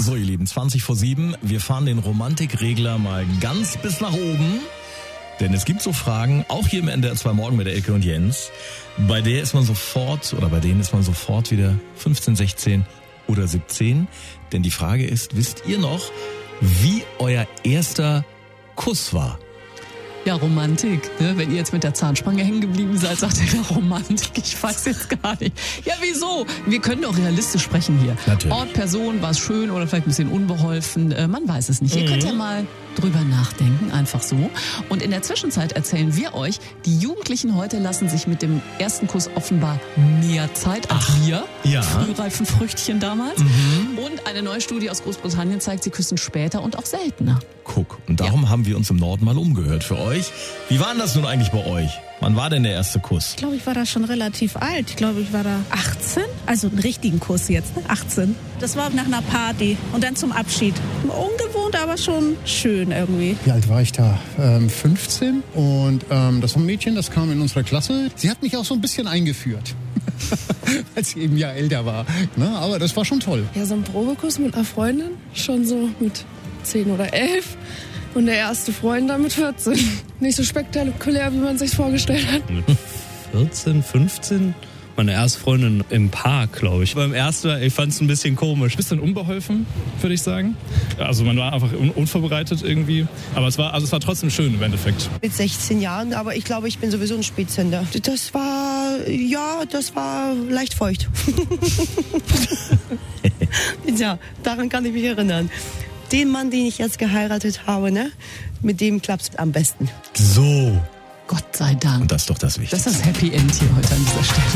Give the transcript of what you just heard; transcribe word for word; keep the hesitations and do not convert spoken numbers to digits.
So, ihr Lieben, zwanzig vor sieben. Wir fahren den Romantikregler mal ganz bis nach oben. Denn es gibt so Fragen, auch hier im N D R zwei Morgen mit der Elke und Jens, bei der ist man sofort, oder bei denen ist man sofort wieder fünfzehn, sechzehn oder siebzehn. Denn die Frage ist, wisst ihr noch, wie euer erster Kuss war? Ja, Romantik, ne? Wenn ihr jetzt mit der Zahnspange hängen geblieben seid, sagt ihr ja Romantik, ich weiß jetzt gar nicht. Ja, wieso? Wir können doch realistisch sprechen hier. Natürlich. Ort, Person, war es schön oder vielleicht ein bisschen unbeholfen, äh, man weiß es nicht. Mhm. Ihr könnt ja mal drüber nachdenken, einfach so. Und in der Zwischenzeit erzählen wir euch, die Jugendlichen heute lassen sich mit dem ersten Kuss offenbar mehr Zeit als Ach, wir. ja. Frühreifen Früchtchen damals. Mhm. Und eine neue Studie aus Großbritannien zeigt, sie küssen später und auch seltener. Guck, und darum ja. haben wir uns im Norden mal umgehört für euch. Wie war denn das nun eigentlich bei euch? Wann war denn der erste Kuss? Ich glaube, ich war da schon relativ alt. Ich glaube, ich war da achtzehn. Also einen richtigen Kuss jetzt, ne? achtzehn. Das war nach einer Party und dann zum Abschied. Ungewohnt, aber schon schön irgendwie. Wie alt war ich da? Ähm, fünfzehn. Und ähm, das war ein Mädchen, das kam in unserer Klasse. Sie hat mich auch so ein bisschen eingeführt. Als sie eben ja älter war. Ne? Aber das war schon toll. Ja, so ein Probekuss mit einer Freundin. Schon so mit zehn oder elf. Und der erste Freund dann mit vierzehn. Nicht so spektakulär, wie man sich vorgestellt hat. Mit vierzehn, fünfzehn? Meine erste Freundin im Park, glaube ich. Beim ersten, ich fand es ein bisschen komisch. Bisschen unbeholfen, würde ich sagen. Also man war einfach un- unvorbereitet irgendwie. Aber es war, also es war trotzdem schön im Endeffekt. Mit sechzehn Jahren, aber ich glaube, ich bin sowieso ein Spätzünder. Das war, ja, das war leicht feucht. Ja, daran kann ich mich erinnern. Den Mann, den ich jetzt geheiratet habe, ne, mit dem klappt's am besten. So. Gott sei Dank. Und das ist doch das Wichtigste. Das ist das Happy End hier heute an dieser Stelle.